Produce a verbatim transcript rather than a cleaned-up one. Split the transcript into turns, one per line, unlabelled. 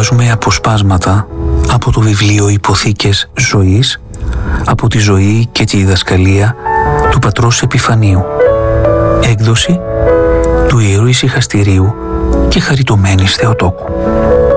διαβάζουμε αποσπάσματα από το βιβλίο «Υποθήκες ζωής», από τη ζωή και τη διδασκαλία του πατρός Επιφανίου, έκδοση του Ιερού Ησυχαστηρίου και Χαριτωμένης Θεοτόκου.